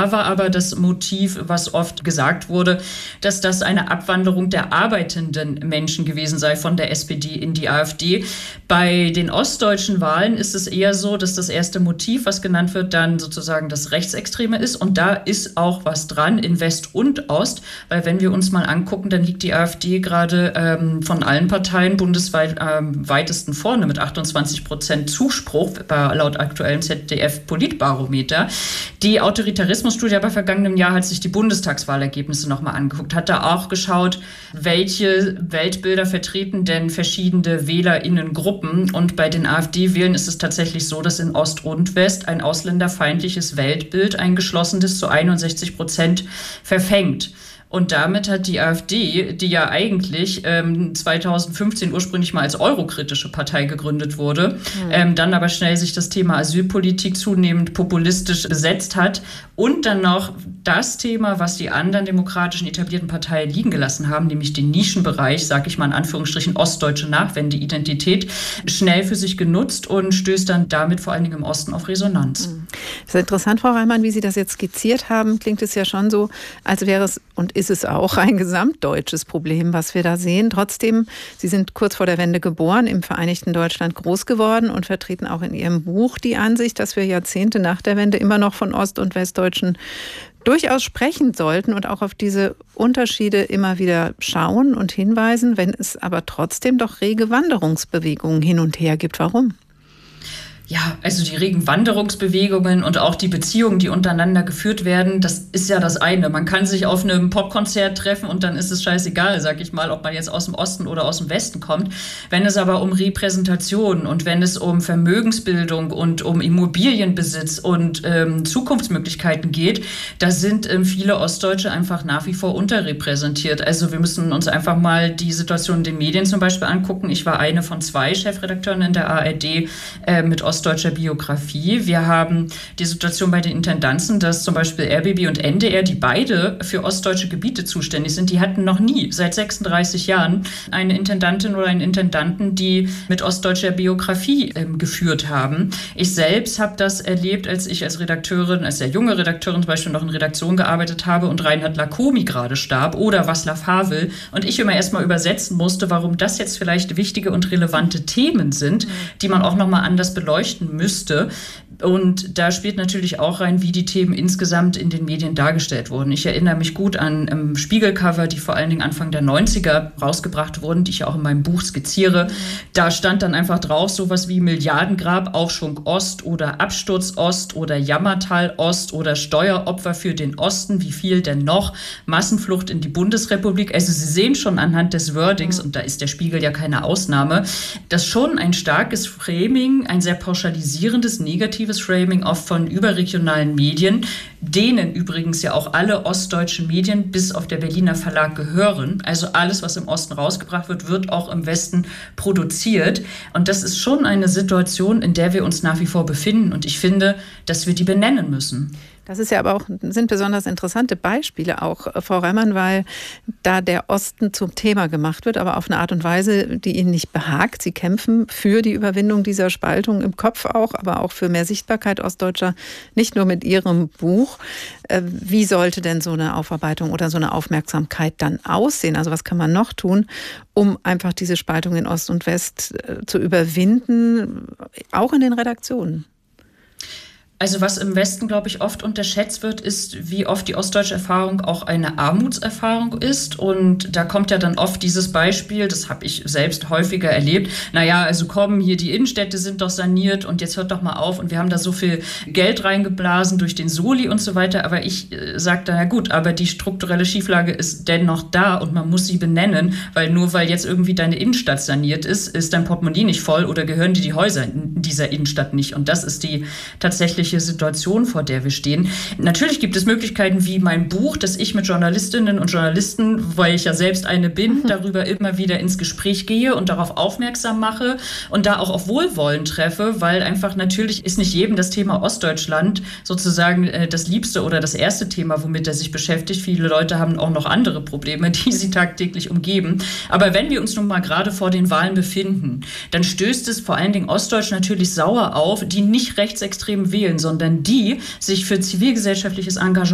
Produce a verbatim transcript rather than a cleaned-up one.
da war aber das Motiv, was oft gesagt wurde, dass das eine Abwanderung der arbeitenden Menschen gewesen sei von der S P D in die AfD. Bei den ostdeutschen Wahlen ist es eher so, dass das erste Motiv, was genannt wird, dann sozusagen das Rechtsextreme ist. Und da ist auch was dran in West und Ost, weil wenn wir uns mal angucken, dann liegt die AfD gerade ähm, von allen Parteien bundesweit ähm, weitesten vorne mit achtundzwanzig Prozent Zuspruch äh, laut aktuellem Z D F-Politbarometer. Die Autoritarismusstudie aber vergangenen Jahr hat sich die Bundestagswahlergebnisse nochmal angeguckt, hat da auch geschaut, welche Weltbilder vertreten denn verschiedene WählerInnengruppen. Und bei den AfD-Wählern ist es tatsächlich so, dass in Ost und West ein ausländerfeindliches Weltbild, ein geschlossenes, zu einundsechzig Prozent verfängt. Und damit hat die AfD, die ja eigentlich ähm, zweitausendfünfzehn ursprünglich mal als eurokritische Partei gegründet wurde, mhm. ähm, dann aber schnell sich das Thema Asylpolitik zunehmend populistisch besetzt hat und dann noch das Thema, was die anderen demokratischen etablierten Parteien liegen gelassen haben, nämlich den Nischenbereich, sage ich mal in Anführungsstrichen, ostdeutsche Nachwendeidentität, schnell für sich genutzt und stößt dann damit vor allen Dingen im Osten auf Resonanz. Mhm. Das ist interessant, Frau Reimann, wie Sie das jetzt skizziert haben, klingt es ja schon so, als wäre es und ist es auch ein gesamtdeutsches Problem, was wir da sehen. Trotzdem, Sie sind kurz vor der Wende geboren, im Vereinigten Deutschland groß geworden und vertreten auch in Ihrem Buch die Ansicht, dass wir Jahrzehnte nach der Wende immer noch von Ost- und Westdeutschen durchaus sprechen sollten und auch auf diese Unterschiede immer wieder schauen und hinweisen, wenn es aber trotzdem doch rege Wanderungsbewegungen hin und her gibt. Warum? Ja, also die regen Wanderungsbewegungen und auch die Beziehungen, die untereinander geführt werden, das ist ja das eine. Man kann sich auf einem Popkonzert treffen und dann ist es scheißegal, sag ich mal, ob man jetzt aus dem Osten oder aus dem Westen kommt. Wenn es aber um Repräsentation und wenn es um Vermögensbildung und um Immobilienbesitz und ähm, Zukunftsmöglichkeiten geht, da sind ähm, viele Ostdeutsche einfach nach wie vor unterrepräsentiert. Also wir müssen uns einfach mal die Situation in den Medien zum Beispiel angucken. Ich war eine von zwei Chefredakteuren in der A R D äh, mit ostdeutscher Biografie. Wir haben die Situation bei den Intendanzen, dass zum Beispiel R B B und N D R, die beide für ostdeutsche Gebiete zuständig sind, die hatten noch nie seit sechsunddreißig Jahren eine Intendantin oder einen Intendanten, die mit ostdeutscher Biografie ähm, geführt haben. Ich selbst habe das erlebt, als ich als Redakteurin, als sehr junge Redakteurin zum Beispiel noch in Redaktion gearbeitet habe und Reinhard Lacomi gerade starb oder Václav Havel und ich immer erstmal übersetzen musste, warum das jetzt vielleicht wichtige und relevante Themen sind, die man auch nochmal anders beleuchten müsste. Und da spielt natürlich auch rein, wie die Themen insgesamt in den Medien dargestellt wurden. Ich erinnere mich gut an ähm, Spiegelcover, die vor allen Dingen Anfang der neunziger rausgebracht wurden, die ich auch in meinem Buch skizziere. Da stand dann einfach drauf sowas wie Milliardengrab, Aufschwung Ost oder Absturz Ost oder Jammertal Ost oder Steueropfer für den Osten. Wie viel denn noch? Massenflucht in die Bundesrepublik. Also Sie sehen schon anhand des Wordings, und da ist der Spiegel ja keine Ausnahme, dass schon ein starkes Framing, ein sehr pauschalisierendes, negatives Framing oft von überregionalen Medien, denen übrigens ja auch alle ostdeutschen Medien bis auf der Berliner Verlag gehören. Also alles, was im Osten rausgebracht wird, wird auch im Westen produziert. Und das ist schon eine Situation, in der wir uns nach wie vor befinden. Und ich finde, dass wir die benennen müssen. Das ist ja aber auch, sind besonders interessante Beispiele auch, Frau Reimann, weil da der Osten zum Thema gemacht wird, aber auf eine Art und Weise, die Ihnen nicht behagt. Sie kämpfen für die Überwindung dieser Spaltung im Kopf auch, aber auch für mehr Sichtbarkeit Ostdeutscher, nicht nur mit Ihrem Buch. Wie sollte denn so eine Aufarbeitung oder so eine Aufmerksamkeit dann aussehen? Also was kann man noch tun, um einfach diese Spaltung in Ost und West zu überwinden, auch in den Redaktionen? Also was im Westen, glaube ich, oft unterschätzt wird, ist, wie oft die ostdeutsche Erfahrung auch eine Armutserfahrung ist. Und da kommt ja dann oft dieses Beispiel, das habe ich selbst häufiger erlebt, naja, also komm, hier die Innenstädte sind doch saniert und jetzt hört doch mal auf und wir haben da so viel Geld reingeblasen durch den Soli und so weiter. Aber ich äh, sage dann, ja gut, aber die strukturelle Schieflage ist dennoch da und man muss sie benennen, weil nur weil jetzt irgendwie deine Innenstadt saniert ist, ist dein Portemonnaie nicht voll oder gehören dir die Häuser in dieser Innenstadt nicht. Und das ist die tatsächliche Situation, vor der wir stehen. Natürlich gibt es Möglichkeiten wie mein Buch, dass ich mit Journalistinnen und Journalisten, weil ich ja selbst eine bin, mhm. darüber immer wieder ins Gespräch gehe und darauf aufmerksam mache und da auch auf Wohlwollen treffe, weil einfach natürlich ist nicht jedem das Thema Ostdeutschland sozusagen äh, das liebste oder das erste Thema, womit er sich beschäftigt. Viele Leute haben auch noch andere Probleme, die sie tagtäglich umgeben. Aber wenn wir uns nun mal gerade vor den Wahlen befinden, dann stößt es vor allen Dingen Ostdeutschen natürlich sauer auf, die nicht rechtsextrem wählen, sondern die sich für zivilgesellschaftliches Engagement